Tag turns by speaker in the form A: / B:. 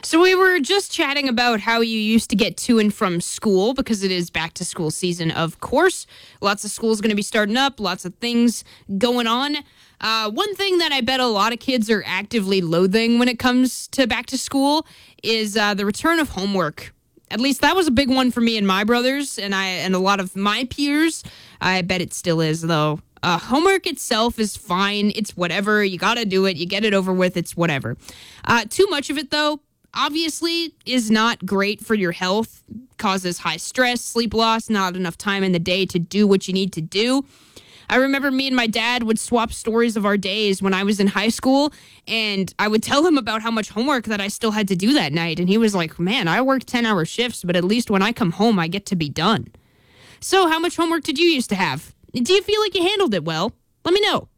A: So we were just chatting about how you used to get to and from school because it is back to school season, of course. Lots of schools going to be starting up, lots of things going on. One thing that I bet a lot of kids are actively loathing when it comes to back to school is the return of homework. At least that was a big one for me and my brothers and a lot of my peers. I bet it still is, though. Homework itself is fine. It's whatever. You got to do it. You get it over with. It's whatever. Too much of it, though, obviously is not great for your health. Causes high stress, sleep loss, not enough time in the day to do what you need to do. I remember me and my dad would swap stories of our days when I was in high school, and I would tell him about how much homework that I still had to do that night. And he was like, man, I work 10-hour shifts, but at least when I come home, I get to be done. So how much homework did you used to have? Do you feel like you handled it well? Let me know.